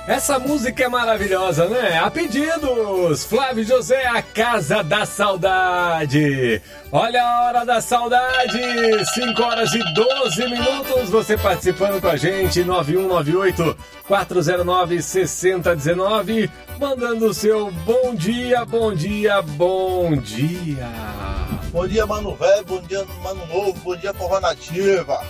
Essa música é maravilhosa, né? A pedidos, Flávio José, A Casa da Saudade. Olha a hora da saudade, 5 horas e 12 minutos. Você participando com a gente, 9198-409-6019. Mandando o seu bom dia, bom dia, bom dia. Bom dia, Mano Velho, bom dia, Mano Novo, bom dia, Forró Nativa.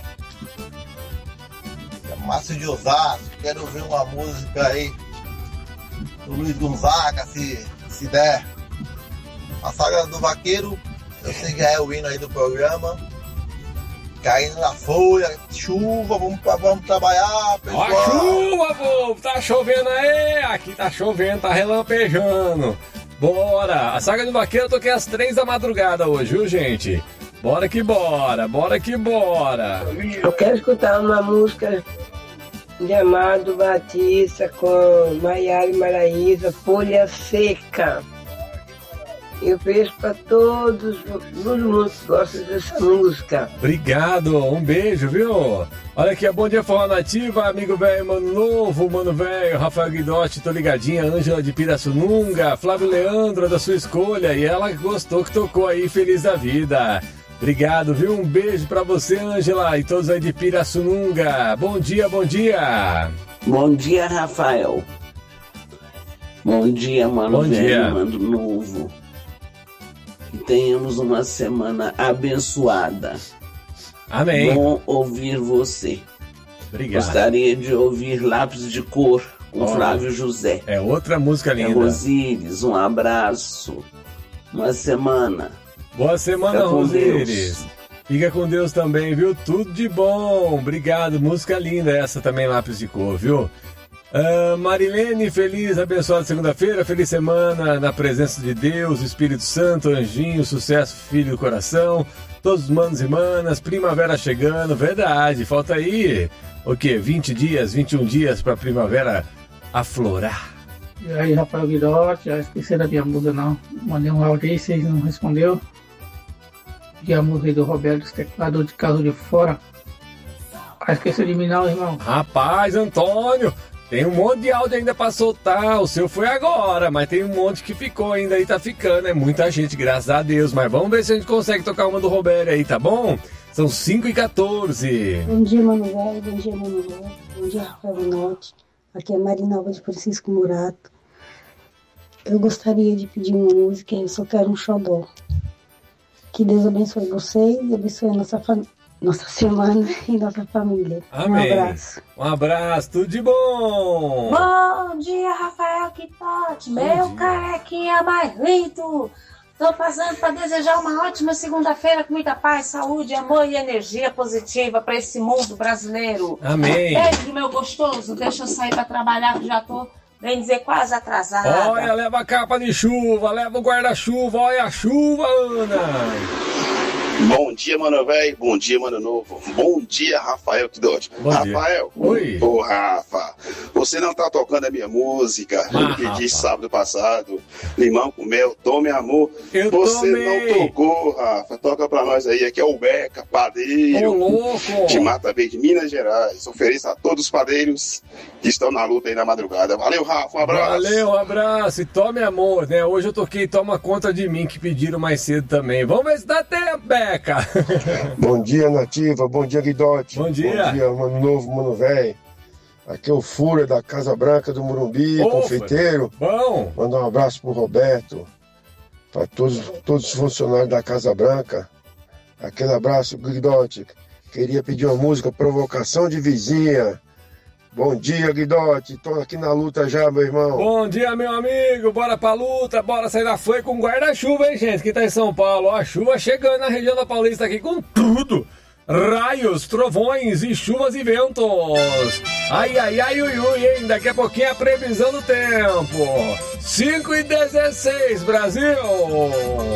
É Márcio de Osasco, quero ouvir uma música aí do Luiz Gonzaga, se der. A Saga do Vaqueiro, eu sei que é o hino aí do programa. Caindo na folha, chuva, vamos trabalhar, pessoal. Ó a chuva, povo, tá chovendo aí, aqui tá chovendo, tá relampejando. Bora, a Saga do Vaqueiro eu toquei às 3 da madrugada hoje, viu, gente? Bora que bora, bora que bora. Eu quero escutar uma música de Amado Batista com Maiara e Maraísa, Folha Seca. Eu beijo para todo mundo que gosta dessa música. Obrigado, um beijo, viu? Olha aqui, Bom Dia Forró Nativa, amigo velho, Mano Novo, Mano Velho, Rafael Guidotti, tô ligadinha, Ângela de Pirassununga, Flávio Leandro, da sua escolha, e ela gostou que tocou aí, feliz da vida. Obrigado, viu? Um beijo pra você, Ângela, e todos aí de Pirassununga. Bom dia, bom dia. Bom dia, Rafael. Bom dia, Mano Bom Velho, dia. Mano Novo. Que tenhamos uma semana abençoada. Amém. Bom ouvir você. Obrigado. Gostaria de ouvir Lápis de Cor com Olha, Flávio José. É outra música linda. Rosíris, um abraço. Uma semana. Boa semana, Fica com Rosíris. Deus. Fica com Deus também, viu? Tudo de bom. Obrigado. Música linda essa também, Lápis de Cor, viu? Marilene, feliz, abençoada segunda-feira, feliz semana na presença de Deus, Espírito Santo, Anjinho, sucesso, filho do coração, todos os manos e manas, primavera chegando, verdade, falta aí, o quê? 20 dias, 21 dias pra primavera aflorar. E aí, Rafael Guidotti, já esqueci da minha música não. Mandei um áudio aí, vocês não respondeu. E a música aí do Roberto, teclado de Caso de Fora. Ah, esqueceu de mim não, irmão. Rapaz, Antônio, tem um monte de áudio ainda pra soltar, o seu foi agora, mas tem um monte que ficou ainda aí, tá ficando, é muita gente, graças a Deus, mas vamos ver se a gente consegue tocar uma do Roberto aí, tá bom? São 5h14. Bom dia, Mano Velho, bom dia, Mano Novo, bom dia, Rafael Norte. Aqui é Marinalva de Francisco Murato. Eu gostaria de pedir uma música, eu só quero um xodó. Que Deus abençoe vocês e abençoe nossa semana e nossa família. Amém. Um abraço. Um abraço, tudo de bom. Bom dia, Rafael Guidotti, meu carequinha mais lindo. Tô passando para desejar uma ótima segunda-feira com muita paz, saúde, amor e energia positiva para esse mundo brasileiro. Amém. Beijo, meu gostoso. Deixa eu sair para trabalhar que já tô, bem dizer, quase atrasada. Olha, leva a capa de chuva, leva o guarda-chuva, olha a chuva, Ana. Bom dia, Mano Velho, bom dia, Mano Novo. Bom dia, Rafael Guidotti. Bom Rafael, dia. Oi. Ô Rafa, você não tá tocando a minha música. Eu pedi sábado passado, limão com mel, tome amor. Eu você tomei. não tocou, Rafa. Toca pra nós aí, aqui é o Beca, padeiro. Ô, louco. De Mata Verde, Minas Gerais. Ofereço a todos os padeiros que estão na luta aí na madrugada. Valeu, Rafa, um abraço. Valeu, um abraço e tome amor, né? Hoje eu toquei Toma Conta de Mim, que pediram mais cedo também. Vamos ver se dá tempo, Beca. Bom dia, Nativa. Bom dia, Guidotti. Bom dia. Bom dia, Mano Novo, Mano Velho. Aqui é o Fura da Casa Branca do Morumbi, Ô, confeiteiro. Bom. Manda um abraço pro Roberto, para todos os funcionários da Casa Branca. Aquele abraço, Guidotti. Queria pedir uma música, Provocação de Vizinha. Bom dia, Guidotti. Tô aqui na luta já, meu irmão. Bom dia, meu amigo. Bora pra luta, bora sair da foi com guarda-chuva, hein, gente? Que tá em São Paulo. Ó, a chuva chegando na região da Paulista aqui com tudo. Raios, trovões e chuvas e ventos. Ai, ai, ai, ui, ui, hein? Daqui a pouquinho a previsão do tempo. 5h16, Brasil.